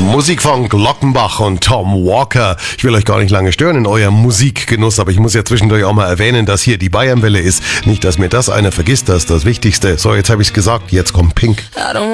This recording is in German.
Musik von Glockenbach und Tom Walker. Ich will euch gar nicht lange stören in eurem Musikgenuss, aber ich muss ja zwischendurch auch mal erwähnen, dass hier die Bayernwelle ist. Nicht, dass mir das einer vergisst, das ist das Wichtigste. So, jetzt habe ich es gesagt, jetzt kommt Pink.